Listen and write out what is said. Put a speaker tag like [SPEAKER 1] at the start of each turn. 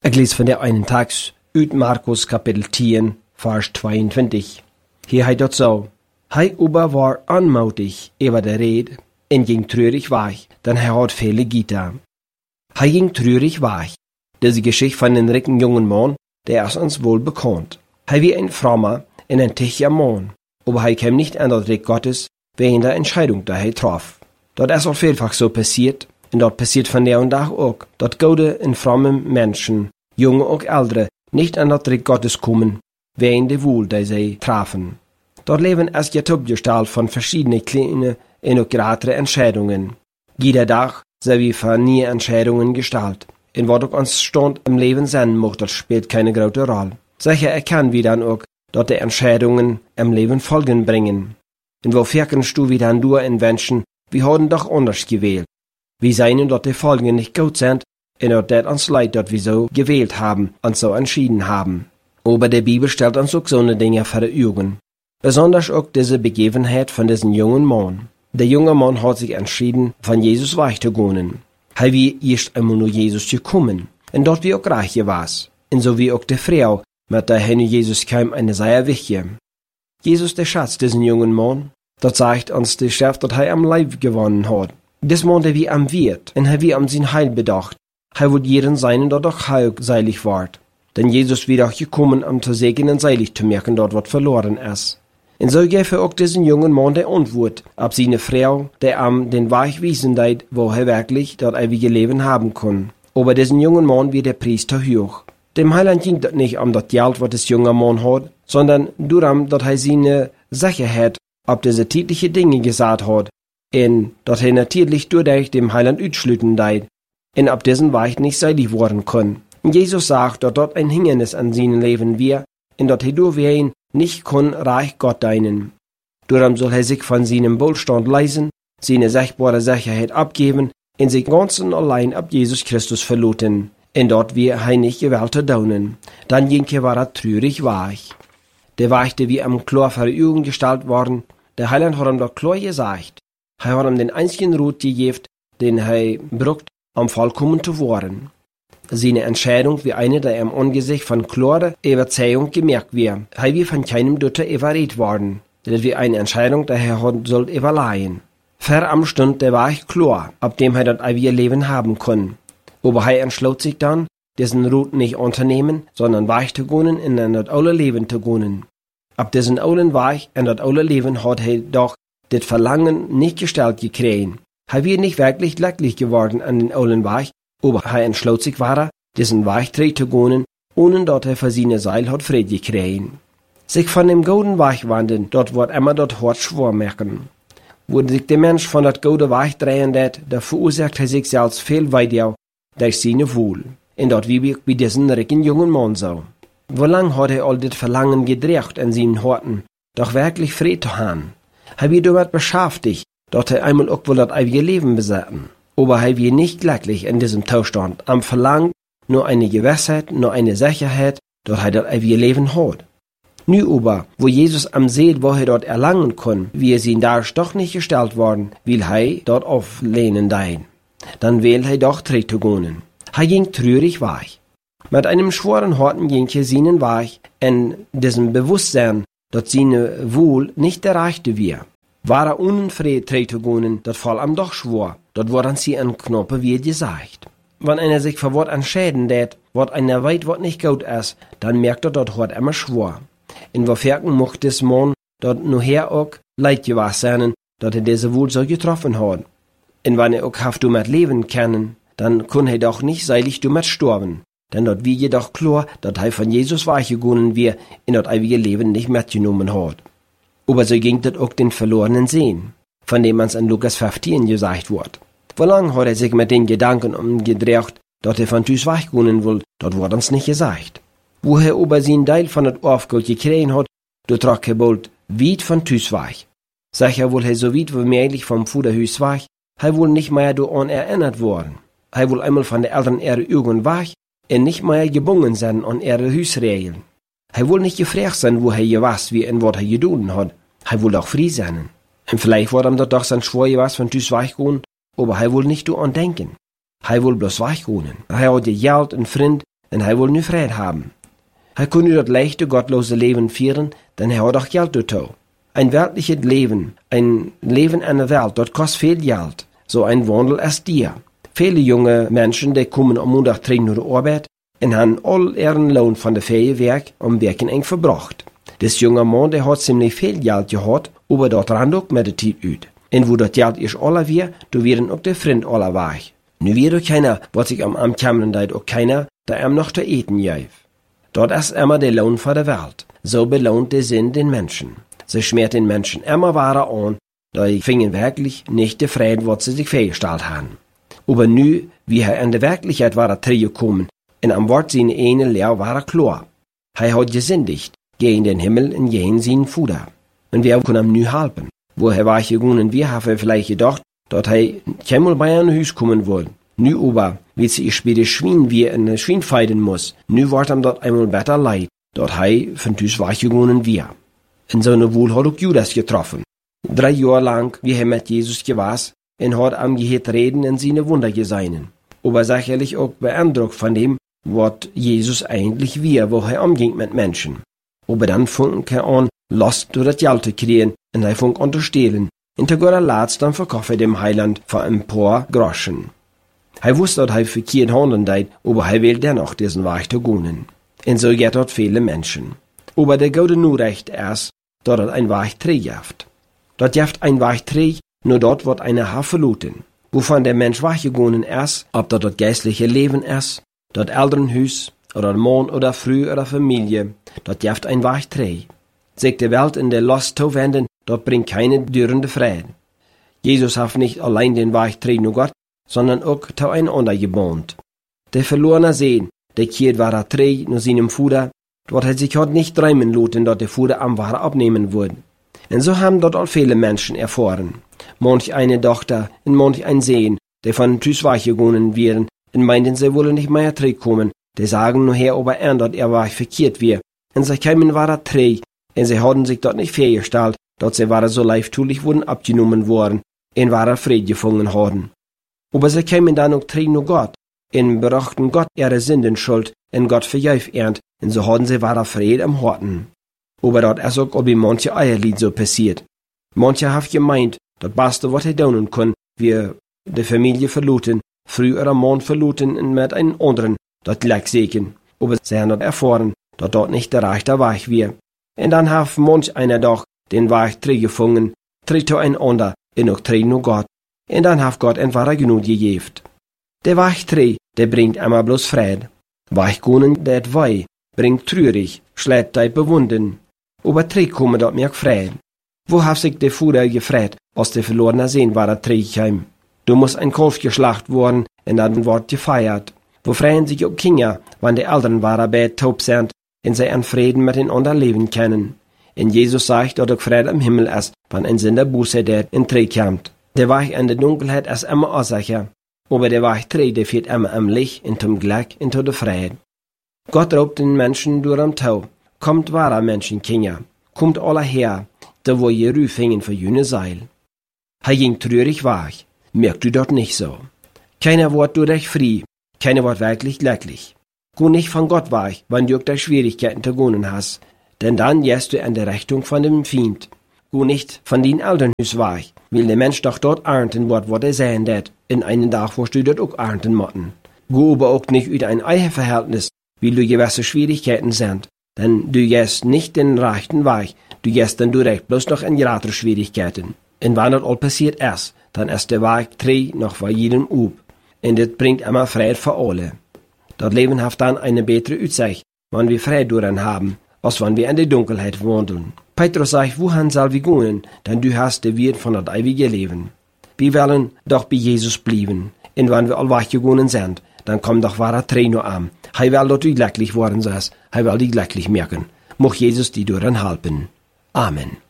[SPEAKER 1] Ik lees van der einen Tags uit Markus kapitel 10, vers 22. Hier hij dat zo. Hij ober war anmutig über der Red en ging treurig weg, denn hij had viele Gitter. Hij ging treurig weg. Diese Geschichte von den reichen jungen Mann, der ist uns wohl bekannt. Hij wie ein frommer en ein tüchtiger Mann, aber hij kam nicht an das Reich Gottes wegen der Entscheidung, die hij traf. Dat ist auch vielfach so passiert, und dat passiert von der und Tag auch, dass gute und fromme Menschen, junge und ältere, nicht an das Reich Gottes kommen, wegen der Wohl, die sie trafen. Dort leben es ja abgestellt von verschiedenen kleinen und auch größeren Entscheidungen. Jeder Tag sind wir von neue Entscheidungen gestaltet. Und was auch uns Stand im Leben sein muss, das spielt keine große Rolle. Sicher erkennen wir dann auch, dass die Entscheidungen im Leben Folgen bringen. Und wo erkennst du wieder an durch in Menschen, wir haben doch anders gewählt. Wir sehen, dass die Folgen nicht gut sind, und dass das uns leid, dass wir so gewählt haben und so entschieden haben. Aber die Bibel stellt uns auch so eine Dinge vor die Augen. Besonders auch diese Begebenheit von diesem jungen Mann. Der junge Mann hat sich entschieden, von Jesus wegzugehen. Er war erst einmal nur Jesus gekommen, und dort wie auch reich war. Und so wie auch die Frau, mit der er Jesus kam, eine sehr wichtige. Jesus, der Schatz diesen jungen Mann, das sagt uns die Schrift, dass er am Leib gewonnen hat. Des Mann, der wie am Wirt, und er wie am sein Heil bedacht. Er wird jeden sein, der doch heilseilig ward. Denn Jesus wird auch gekommen, um zu segnen und seilig zu merken, dort was verloren ist. Und so gab er auch diesen jungen Mann der Antwort, ab seine Frau, der am den Weg wiesen deit, wo er wirklich dort ewige Leben haben kann. Aber diesen jungen Mann wie der Priester hoch. Dem Heiland ging das nicht um das Geld, was das junge Mann hat, sondern darum, dass er seine Sicherheit ob diese tägliche Dinge gesagt hat, und dass er natürlich durch dem Heiland utschlüten deit, und ab diesen Weg nicht seilig worden kann. Und Jesus sagt, dass dort ein Hindernis an seinem Leben wir, und dass er durch ihn nicht kann Reich Gott dienen. Darum soll er sich von seinem Wohlstand leisen, seine sichtbare Sicherheit abgeben und sich ganz und allein ab Jesus Christus verlassen, und dort wir er nicht gewählte daunen. Dann ging war er traurig weich. Der Weich, der wie am klar vor die Augen gestellt worden, der Heiland hat ihm dort klar gesagt. Er hat ihm den einzigen Rut gegeben, den er braucht, um vollkommen zu werden. Seine Entscheidung wie eine, der im Angesicht von klarer Überzeugung gemerkt wird. Er wird von keinem Dutter überredet worden. Das wie eine Entscheidung, der er hat soll überleihen. Ver am Stund der war ich klar, ab dem er das ewige Leben haben kann. Aber er entschloss sich dann, diesen Rut nicht unternehmen, sondern weich zu gehen und in das alte Leben zu gehen. Ab diesen alten Weich in das alte Leben hat er doch das Verlangen nicht gestellt gekriegt. Er wird nicht wirklich glücklich geworden an den alten Weich, aber er entschloss sich war, diesen Weich zu gehen, ohne dass er für seine Seil hat Fried gekriegt. Sich von dem golden Weich wandern, dort wird immer dort hart schwor merken. Wo sich der Mensch von dat golden Weich drehen lässt, da verursacht er sich selbst viel weiter durch seine Wohl. Und dort wie bei diesen reichen jungen Mann so. Wo lang hat er all das Verlangen gedreht in seinen Horten, doch wirklich Fried zu haben. Er wird damit beschäftigt, dass er einmal auch wohl das ewige Leben besetzen. Aber er wird nicht glücklich in diesem Zustand, am Verlangen nur eine Gewissheit, nur eine Sicherheit, dass er das ewige Leben hat. Nu aber, wo Jesus am seht, wo er dort erlangen kann, wie es ihn da doch nicht gestellt worden, will er dort auflehnen dein. Dann will er doch gehen. Er ging traurig weg. Mit einem schweren Horten ging er seinen Weg in diesem Bewusstsein, dass seine Wohl nicht erreichte wir. War er unfried zu gehen, das fall am doch schwor, dort worden sie an Knoppe wie gesagt. Wenn einer sich für Wort entscheiden lässt, wat einer weit wat nicht gut ist, dann merkt er dort hort immer schwor. In wofern mocht des Mann dort nur her auch leid gewesen sein, dass er diese Wohl so getroffen hat. Und wenn er auch haft mit leben können, dann kann er doch nicht seilig mit sterben. Denn dort wie jedoch klar, dass er von Jesus weichgegangen wir in das ewige Leben nicht mitgenommen hat. Aber so ging das auch den verlorenen Sehen, von dem man's in Lukas 15 gesagt wird. Wie lang hat er sich mit den Gedanken umgedreht, dass er von Tüs weichgegangen will, dort wurde uns nicht gesagt. Wo er aber seinen Teil von das Aufgold gekriegt hat, dort trug er bald weit von Tüs weich. Sicher wohl er so weit wie möglich vom Fuderhüs weich, er wohl nicht mehr daran erinnert worden. Er wohl einmal von der Eltern ihre Augen weich, und nicht mehr gebunden sein an ihre Hüsregeln. Er wohl nicht gefragt sein, wo er gewasst, wie und was er getan hat. Er wohl auch frei sein. Und vielleicht war ihm dort doch sein Schwur gewasst von Tüs weichgehen, aber er wohl nicht daran denken. Er wohl bloß weichgehen. Er hat Geld und Freund, en hij wil nu vrede haben. Hij kon nu dat leichte, gottlose Leben führen, denn hij had doch Geld dazu. Ein weltliches Leben, ein Leben in der Welt, dat kost veel Geld. So ein Wandel als dir. Viele junge Menschen, die kommen am Montag 3 naar de Arbeit en haben all ihren Lohn von der Ferie werk om werken eng verbracht. Des junge Mann, der hat ziemlich viel Geld gehad, aber dort rand ook met de tijd uit. En wo dat Geld is alle weer, du werden ook de vriend alle weg. Nu weer ook keiner, wat sich am Kammern deed, ook keiner, der noch te eten geeft. Dort ist immer der Lohn für der Welt. So belohnt der Sinn den Menschen. Sie schmiert den Menschen immer wahrer an, da fingen wirklich nicht der Frieden, was sie sich vorgestellt haben. Aber nu, wie er in der Wirklichkeit war gekommen, und am Wort seine eine Lehr war klar. Er hat gesündigt, gegen den Himmel und gegen seinen Fuder. Und wer kann ihm nu helfen? Woher war ich gegangen, wir haben vielleicht gedacht, dass er keinmal bei einem Haus kommen wollte. Nu aber, wie sie später Schwein wie in ein Schwein feiden muss, nu wird ihm dort einmal besser leid, dass er von Haus weggegangen wir. In seiner Wohl hat auch Judas getroffen. 3 Jahre lang, wie er mit Jesus gewesen, und hat am gehört reden in seine Wunder gesehen. Aber sicherlich auch beeindruckt von dem, was Jesus eigentlich war, wo er umging mit Menschen. Aber dann fing er an, Lust durch das Geld zu kriegen, und er fing an zu stehlen. Und zu guter Letzt dann verkaufte er dem Heiland für ein paar Groschen. Er wusste, dass er verkehrt handeln deed, aber er will dennoch diesen Weg zu gehen. Und so geht dort viele Menschen. Aber der Gute nur recht ist, dass er ein Weg trägt. Dort jaft ein Weg trägt, nur dort wird eine Haar verloren. Wovon der Mensch weggegangen ist, ob das geistliche Leben ist, das Elternhaus, oder Mann oder Frau oder Familie, dort jaft ein Weg trägt. Sich die Welt in der Lust zu wenden, dort bringt keine dürrende Frieden. Jesus hat nicht allein den Weg trägt nur Gott, sondern auch zu einander gebond. Der verlorene Sehen, der Kind war trägt nur seinem Fuder, dort hat sich heute nicht träumen lassen, dort der Fuder am Ware abnehmen würde. Und so haben dort auch viele Menschen erfahren. Manch eine Tochter und manch ein Sehen, der von Tüß weggegangen wären, und meinten, sie wollen nicht mehr zurückkommen. Die sagen nur her, ob er dort war verkehrt wir. Und sie kamen war träg, und sie hatten sich dort nicht vorgestellt, dort sie waren so leichttulich wurden abgenommen worden, und waren Fried gefangen worden. Aber sie kamen dann auch träg nur Gott, und brachten Gott ihre Sündenschuld, und Gott vergäuf ernt, und so hatten sie war Fried am Horten. Aber dort ist auch bei manche Eierlied so passiert. Manche haben gemeint, das Beste, was er tun kann, wir die Familie verloten, früh oder Mann verloten und mit einem anderen, das lag segen. Aber sie haben dort erfahren, dass dort nicht der rechte Weg war. Und dann hat manch einer doch den Weg gefunden, tritt einander, und auch tritt nur Gott. Und dann hat Gott ein wahrer genug gegeben. Der Weg der bringt einmal bloß Fried. Weggunen, der Wei, bringt trürig, schlägt die bewunden. Aber kommen dort mehr Fried. Wo hat sich der Fuder gefreut, als der verlorene Sehen war heim? Du musst ein Kalf geschlacht worden, und dann wird gefeiert. Wo freuen sich auch Kinder, wann die Eltern waren bei taub sind, und sie an Frieden miteinander leben können. Und Jesus sagt, dass auch Friede im Himmel ist, wann ein Sünder Buße der in Träg kommt. Der Weg in der Dunkelheit ist immer unsicher, aber der Weg der führt immer am Licht, und zum Glück, und zu der Freiheit. Gott raubt den Menschen durch am Tau. Kommt wahrer Menschenkinder, kommt alle her, da wo ihr Rüfingen für jene Seil. Er ging trürig weg, merkt du dort nicht so. Keiner wird durch dich frei, keiner wird wirklich glücklich. Geh nicht von Gott weg, wenn du durch Schwierigkeiten zu gehen hast, denn dann gehst du in der Richtung von dem Feind. Geh nicht von den Elternhaus weg, will der Mensch doch dort ernten wird, was er sehen wird, in einen Tag wirst du dort auch ernten müssen. Geh aber auch nicht über ein Eheverhältnis, weil du gewisse Schwierigkeiten sind. Denn du gehst nicht den rechten Weg, du gehst dann direkt bloß noch in gratis Schwierigkeiten. Und wenn das all passiert ist, dann ist der Weg noch für jeden Ub. Und das bringt immer Frieden für alle. Das Leben hat dann eine bessere Aussicht, wenn wir Frieden daran haben, als wenn wir in der Dunkelheit wandeln. Petrus sagt, wohin soll wir gehen, denn du hast die Wirt von das ewige Leben. Wir wollen doch bei Jesus bleiben. Und wenn wir all weggegangen sind, dann kommt doch wahrer Trainer an. Er will, dass du glücklich worden seist. Er will dich glücklich merken. Mocht Jesus dir daran helfen. Amen.